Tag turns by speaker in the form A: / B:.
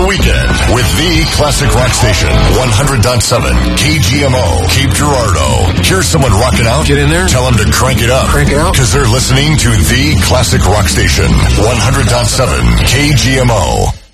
A: weekend with the classic rock station, 100.7 KGMO, Cape Girardeau. Here's someone rocking out.
B: Get in there.
A: Tell them to crank it up.
B: Crank it out.
A: Because they're listening to the classic rock station, 100.7 KGMO.